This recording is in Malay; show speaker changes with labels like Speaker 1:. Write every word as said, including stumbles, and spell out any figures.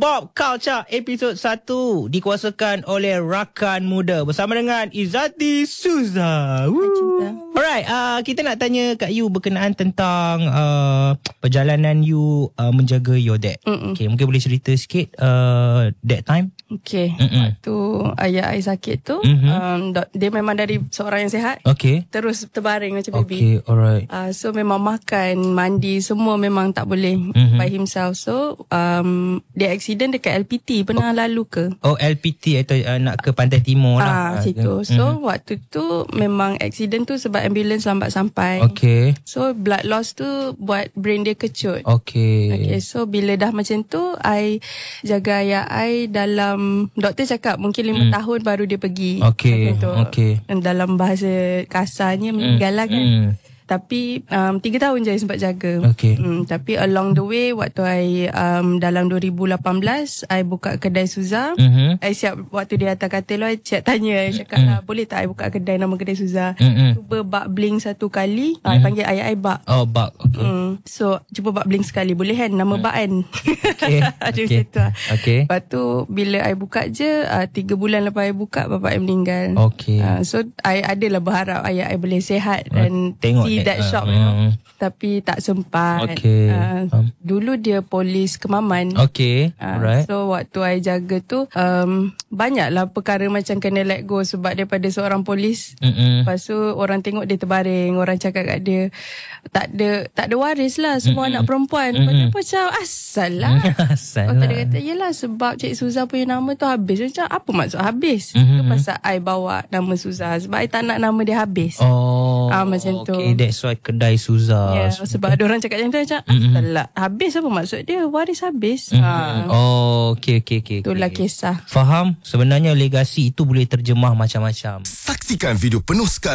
Speaker 1: Bob Culture episod satu dikuasakan oleh rakan muda bersama dengan Izzati Suza. Alright, uh, kita nak tanya kat you berkenaan tentang uh, perjalanan you uh, menjaga your dad. Mm-mm. Okay, mungkin boleh cerita sikit uh, that time.
Speaker 2: Okay,
Speaker 1: Mm-mm.
Speaker 2: waktu ayah I sakit tu,
Speaker 1: Mm-hmm.
Speaker 2: um, dia memang dari seorang yang sihat,
Speaker 1: Okay.
Speaker 2: terus terbaring macam baby.
Speaker 1: Okay, alright.
Speaker 2: Uh, so memang makan, mandi, semua memang tak boleh
Speaker 1: Mm-hmm.
Speaker 2: by himself. So um, dia accident dekat L P T. Pernah oh. lalu ke?
Speaker 1: Oh, L P T atau uh, nak ke Pantai Timur lah.
Speaker 2: Ah, situ. So mm-hmm. waktu tu memang accident tu sebab ambulans lambat sampai.
Speaker 1: Okay.
Speaker 2: So blood loss tu buat brain dia kecut.
Speaker 1: Okay.
Speaker 2: Okay, so bila dah macam tu, I jaga ayah I dalam, doktor cakap mungkin lima mm. tahun baru dia pergi.
Speaker 1: Okay,
Speaker 2: tu.
Speaker 1: okay.
Speaker 2: Dalam bahasa kasarnya meninggal lah kan.
Speaker 1: Mm.
Speaker 2: Tapi um, tiga tahun je I sempat jaga.
Speaker 1: Okay.
Speaker 2: Hmm, tapi along the way, waktu I um, dalam dua ribu lapan belas, I buka kedai Suza.
Speaker 1: Mm-hmm.
Speaker 2: I siap, waktu dia atas katil I siap tanya. I cakap lah, boleh tak I buka kedai nama kedai Suza?
Speaker 1: Mm-hmm.
Speaker 2: Cuba bak bling satu kali. Mm-hmm. I panggil ayah I bak.
Speaker 1: Oh, bak. Okay.
Speaker 2: Hmm, so, cuba bak bling sekali. Boleh kan? Nama bak kan?
Speaker 1: Okay.
Speaker 2: Ada
Speaker 1: Okay.
Speaker 2: macam tu lah.
Speaker 1: Okay.
Speaker 2: Lepas tu, bila I buka je, uh, tiga bulan lepas I buka, bapak I meninggal.
Speaker 1: Okay.
Speaker 2: Uh, so, I adalah berharap ayah I boleh sihat dan
Speaker 1: tengok
Speaker 2: see
Speaker 1: that,
Speaker 2: that
Speaker 1: uh,
Speaker 2: shop.
Speaker 1: mm.
Speaker 2: Tapi tak sempat.
Speaker 1: Okay.
Speaker 2: Uh,
Speaker 1: um.
Speaker 2: Dulu dia polis Kemaman.
Speaker 1: Okay.
Speaker 2: Uh,
Speaker 1: Alright.
Speaker 2: So waktu I jaga tu um, banyaklah perkara macam kena let go sebab daripada seorang polis. Mm-mm. Lepas tu orang tengok dia terbaring, orang cakap kat dia tak ada tak ada waris lah, semua Mm-mm. anak perempuan. Lepas tu macam asal lah.
Speaker 1: Asal
Speaker 2: Lepas tu
Speaker 1: lah.
Speaker 2: dia kata yelah sebab Cik Suza punya nama tu habis. Macam apa maksud habis?
Speaker 1: Mm-hmm.
Speaker 2: Tu pasal I bawa nama Suza sebab I tak nak nama dia habis.
Speaker 1: Oh.
Speaker 2: Ah, macam tu.
Speaker 1: Okay, that's why kedai Suza.
Speaker 2: Ya, yeah, sebab ada orang cakap macam tu macam asal lah. Habis apa maksud dia? Waris habis.
Speaker 1: Mm-hmm.
Speaker 2: Ha.
Speaker 1: Oh, okay, okay, okay.
Speaker 2: Itulah
Speaker 1: okay.
Speaker 2: kisah.
Speaker 1: Faham? Sebenarnya legasi itu boleh terjemah macam-macam.
Speaker 3: Saksikan video penuh sekarang